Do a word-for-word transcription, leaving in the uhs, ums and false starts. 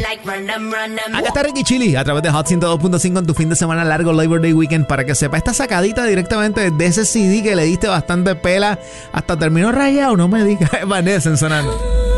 Acá está Ricky Chili a través de Hot ciento dos punto cinco en tu fin de semana largo Labor Day Weekend, para que sepa esta sacadita directamente de ese C D que le diste bastante pela hasta terminó rayado. No me digas, Vanessa en Sonando.